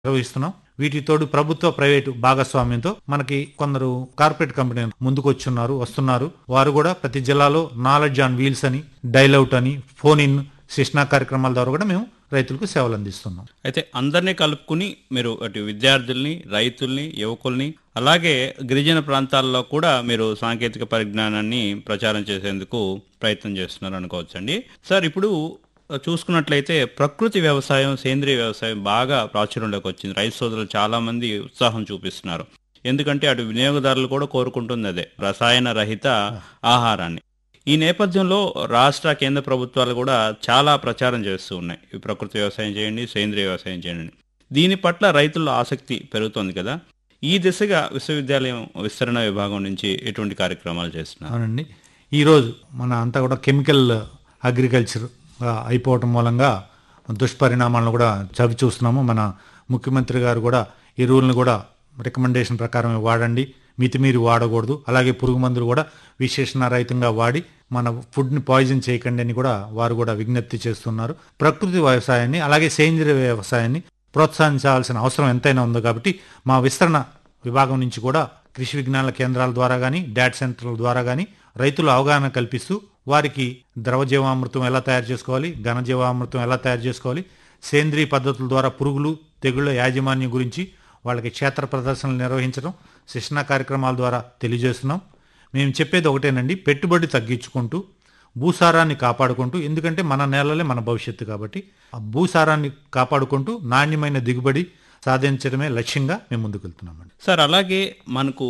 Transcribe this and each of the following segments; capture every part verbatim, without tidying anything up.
నిర్వహిస్తున్నాం. వీటికి తోడు ప్రభుత్వ ప్రైవేటు భాగస్వామ్యంతో మనకి కొందరు కార్పొరేట్ కంపెనీలు ముందుకొచ్చున్నారు వస్తున్నారు. వారు కూడా ప్రతి జిల్లాలో నాలెడ్జ్ ఆన్ వీల్స్ అని, డైలౌట్ అని, ఫోన్ ఇన్ శిక్షణా కార్యక్రమాల ద్వారా కూడా మేము రైతులకు సేవలు అందిస్తున్నాం. అయితే అందరినీ కలుపుకుని మీరు అటు విద్యార్థుల్ని, రైతుల్ని, యువకుల్ని, అలాగే గిరిజన ప్రాంతాల్లో కూడా మీరు సాంకేతిక పరిజ్ఞానాన్ని ప్రచారం చేసేందుకు ప్రయత్నం చేస్తున్నారు అనుకోవచ్చండి. సార్, ఇప్పుడు చూసుకున్నట్లయితే ప్రకృతి వ్యవసాయం, సేంద్రియ వ్యవసాయం బాగా ప్రాచుర్యంలోకి వచ్చింది. రైతు సోదరులు చాలా మంది ఉత్సాహం చూపిస్తున్నారు. ఎందుకంటే అటు వినియోగదారులు కూడా కోరుకుంటుంది అదే రసాయన రహిత ఆహారాన్ని. ఈ నేపథ్యంలో రాష్ట్ర కేంద్ర ప్రభుత్వాలు కూడా చాలా ప్రచారం చేస్తూ ఉన్నాయి. ఈ ప్రకృతి వ్యవసాయం చేయండి, సేంద్రియ వ్యవసాయం చేయండి. దీని పట్ల రైతుల్లో ఆసక్తి పెరుగుతోంది కదా. ఈ దిశగా విశ్వవిద్యాలయం విస్తరణ విభాగం నుంచి ఎటువంటి కార్యక్రమాలు చేస్తున్నారు? అవునండి, ఈరోజు మన అంతా కూడా కెమికల్ అగ్రికల్చర్ అయిపోవటం మూలంగా దుష్పరిణామాలను కూడా చవి చూస్తున్నాము. మన ముఖ్యమంత్రి గారు కూడా ఎరువులను కూడా రికమెండేషన్ ప్రకారం వాడండి, మితిమీరి వాడకూడదు, అలాగే పురుగు మందులు కూడా విశేషణ రహితంగా వాడి మన ఫుడ్ని పాయిజన్ చేయకండి అని కూడా వారు కూడా విజ్ఞప్తి చేస్తున్నారు. ప్రకృతి వ్యవసాయాన్ని అలాగే సేంద్రియ వ్యవసాయాన్ని ప్రోత్సహించాల్సిన అవసరం ఎంతైనా ఉంది. కాబట్టి మా విస్తరణ విభాగం నుంచి కూడా కృషి విజ్ఞాన కేంద్రాల ద్వారా కానీ, డాట్ సెంటర్ల ద్వారా కానీ రైతులు అవగాహన కల్పిస్తూ వారికి ద్రవ జీవామృతం ఎలా తయారు చేసుకోవాలి, ఘన జీవామృతం ఎలా తయారు చేసుకోవాలి, సేంద్రియ పద్ధతుల ద్వారా పురుగులు తెగుళ్ల యాజమాన్యం గురించి వాళ్ళకి క్షేత్ర ప్రదర్శనలు నిర్వహించడం, శిక్షణా కార్యక్రమాల ద్వారా తెలియజేస్తున్నాం. మేము చెప్పేది ఒకటేనండి, పెట్టుబడి తగ్గించుకుంటూ భూసారాన్ని కాపాడుకుంటూ, ఎందుకంటే మన నేలలే మన భవిష్యత్తు కాబట్టి ఆ భూసారాన్ని కాపాడుకుంటూ నాణ్యమైన దిగుబడి సాధించడమే లక్ష్యంగా మేము ముందుకు వెళ్తున్నామండి. సార్, అలాగే మనకు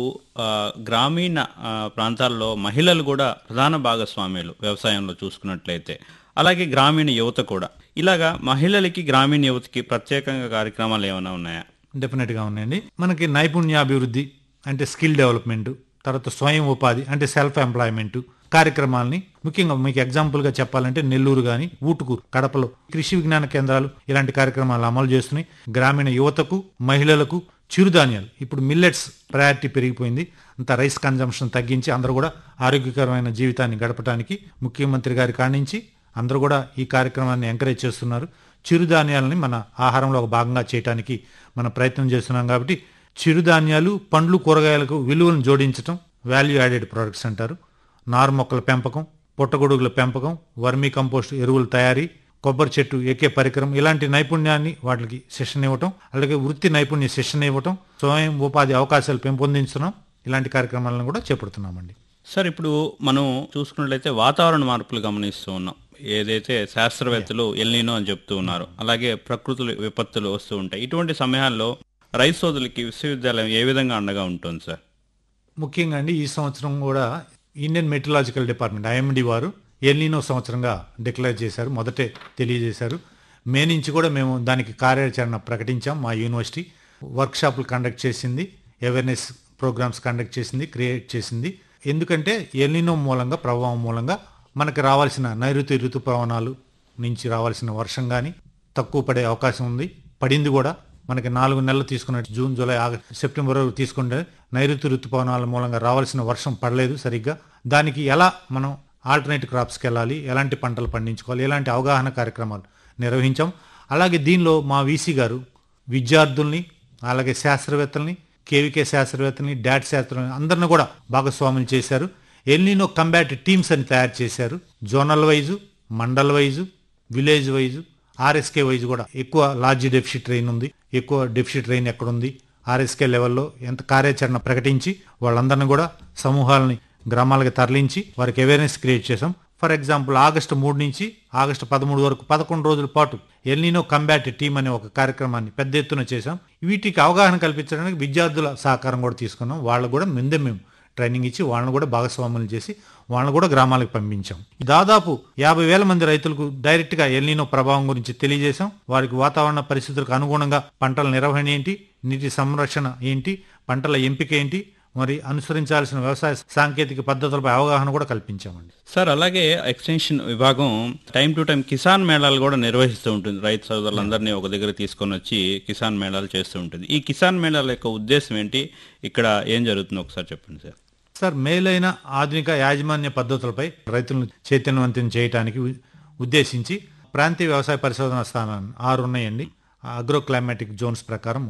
గ్రామీణ ప్రాంతాల్లో మహిళలు కూడా ప్రధాన భాగస్వామ్యాలు వ్యవసాయంలో చూసుకున్నట్లయితే, అలాగే గ్రామీణ యువత కూడా. ఇలాగా మహిళలకి, గ్రామీణ యువతకి ప్రత్యేకంగా కార్యక్రమాలు ఏమైనా ఉన్నాయా? డెఫినెట్గా ఉన్నాయండి. మనకి నైపుణ్యాభివృద్ధి అంటే స్కిల్ డెవలప్మెంట్, తర్వాత స్వయం ఉపాధి అంటే సెల్ఫ్ ఎంప్లాయ్మెంట్ కార్యక్రమాలని, ముఖ్యంగా మీకు ఎగ్జాంపుల్గా చెప్పాలంటే నెల్లూరు కానీ, ఊటుకూరు, కడపలో కృషి విజ్ఞాన కేంద్రాలు ఇలాంటి కార్యక్రమాలు అమలు చేస్తున్నాయి. గ్రామీణ యువతకు, మహిళలకు చిరుధాన్యాలు, ఇప్పుడు మిల్లెట్స్ ప్రయారిటీ పెరిగిపోయింది. అంత రైస్ కన్జంప్షన్ తగ్గించి అందరూ కూడా ఆరోగ్యకరమైన జీవితాన్ని గడపడానికి ముఖ్యమంత్రి గారి కానించి అందరూ కూడా ఈ కార్యక్రమాన్ని ఎంకరేజ్ చేస్తున్నారు. చిరుధాన్యాలని మన ఆహారంలో ఒక భాగంగా చేయడానికి మనం ప్రయత్నం చేస్తున్నాం. కాబట్టి చిరుధాన్యాలు, పండ్లు, కూరగాయలకు విలువను జోడించడం వాల్యూ యాడెడ్ ప్రొడక్ట్స్ అంటారు. నారు మొక్కల పెంపకం, పుట్టగొడుగుల పెంపకం, వర్మీ కంపోస్ట్ ఎరువుల తయారీ, కొబ్బరి చెట్టు ఎక్కే పరికరం, ఇలాంటి నైపుణ్యాన్ని వాటికి శిక్షణ ఇవ్వటం, అలాగే వృత్తి నైపుణ్య శిక్షణ ఇవ్వటం, స్వయం ఉపాధి అవకాశాలు పెంపొందించడం, ఇలాంటి కార్యక్రమాలను కూడా చేపడుతున్నామండి. సార్, ఇప్పుడు మనం చూసుకున్నట్లయితే వాతావరణ మార్పులు గమనిస్తూ ఉన్నాం. ఏదైతే శాస్త్రవేత్తలు ఎల్నినో అని చెప్తూ ఉన్నారు, అలాగే ప్రకృతి విపత్తులు వస్తూ ఉంటాయి. ఇటువంటి సమయాల్లో రైతు సోదరులకి విశ్వవిద్యాలయం ఏ విధంగా అండగా ఉంటుంది సార్? ముఖ్యంగా అండి, ఈ సంవత్సరం కూడా ఇండియన్ మెట్రలాజికల్ డిపార్ట్మెంట్ ఐఎండి వారు ఎల్నినో సంవత్సరంగా డిక్లేర్ చేశారు, మొదటే తెలియజేశారు. మే నుంచి కూడా మేము దానికి కార్యాచరణ ప్రకటించాం. మా యూనివర్సిటీ వర్క్షాపులు కండక్ట్ చేసింది, అవేర్నెస్ ప్రోగ్రామ్స్ కండక్ట్ చేసింది, క్రియేట్ చేసింది. ఎందుకంటే ఎల్నినో మూలంగా, ప్రభావం మూలంగా మనకి రావాల్సిన నైరుతి ఋతుపవనాలు నుంచి రావాల్సిన వర్షం కానీ తక్కువ పడే అవకాశం ఉంది, పడింది కూడా. మనకి నాలుగు నెలలు తీసుకున్నట్టు జూన్, జూలై, ఆగస్టు, సెప్టెంబర్ వరకు తీసుకుంటే నైరుతి ఋతుపవనాల మూలంగా రావాల్సిన వర్షం పడలేదు సరిగ్గా. దానికి ఎలా మనం ఆల్టర్నేట్ క్రాప్స్కి వెళ్ళాలి, ఎలాంటి పంటలు పండించుకోవాలి, ఎలాంటి అవగాహన కార్యక్రమాలు నిర్వహించాం. అలాగే దీనిలో మా వీసీ గారు విద్యార్థుల్ని, అలాగే శాస్త్రవేత్తల్ని, కేవీకే శాస్త్రవేత్తల్ని, డాట్ శాస్త్రవేత్తల్ని అందరిని కూడా భాగస్వాములు చేశారు. ఎల్నినో కంబాట్ టీమ్స్ అని తయారు చేశారు. Zonal wise, mandal wise, village wise, RSK wise కూడా ఎక్కువ లార్జ్ డెఫిసిట్ రెయిన్ ఉంది, ఎక్కువ డెఫిసిట్ రెయిన్ ఎక్కడుంది, ఆర్ఎస్కే లెవెల్లో ఎంత కార్యాచరణ ప్రకటించి వాళ్ళందరినీ కూడా సమూహాలని గ్రామాలకు తరలించి వారికి అవేర్నెస్ క్రియేట్ చేశాం. ఫర్ ఎగ్జాంపుల్ ఆగస్టు మూడు నుంచి ఆగస్టు పదమూడు వరకు పదకొండు రోజుల పాటు ఎల్నినో కంబాట్ టీమ్ అనే ఒక కార్యక్రమాన్ని పెద్ద ఎత్తున చేశాం. వీటికి అవగాహన కల్పించడానికి విద్యార్థుల సహకారం కూడా తీసుకున్నాం. వాళ్ళకు కూడా ముందే మేము ట్రైనింగ్ ఇచ్చి వాళ్ళని కూడా భాగస్వాములు చేసి వాళ్ళని కూడా గ్రామాలకు పంపించాం. దాదాపు యాభై వేల మంది రైతులకు డైరెక్ట్ గా ఎల్నినో ప్రభావం గురించి తెలియజేశాం. వారికి వాతావరణ పరిస్థితులకు అనుగుణంగా పంటల నిర్వహణ ఏంటి, నీటి సంరక్షణ ఏంటి, పంటల ఎంపిక ఏంటి, మరి అనుసరించాల్సిన వ్యవసాయ సాంకేతిక పద్ధతులపై అవగాహన కూడా కల్పించామండి. సార్, అలాగే ఎక్స్టెన్షన్ విభాగం టైం టు టైం కిసాన్ మేళాలు కూడా నిర్వహిస్తూ ఉంటుంది. రైతు సోదరులందరినీ ఒక దగ్గర తీసుకొని వచ్చి కిసాన్ మేళాలు చేస్తూ ఉంటుంది. ఈ కిసాన్ మేళాల యొక్క ఉద్దేశం ఏంటి, ఇక్కడ ఏం జరుగుతుందో ఒకసారి చెప్పండి సార్. సార్, మేలైన ఆధునిక యాజమాన్య పద్ధతులపై రైతులను చైతన్యవంతం చేయడానికి ఉద్దేశించి ప్రాంతీయ వ్యవసాయ పరిశోధన స్థానాలు ఆరు ఉన్నాయండి. అగ్రో క్లైమాటిక్ జోన్స్ ప్రకారం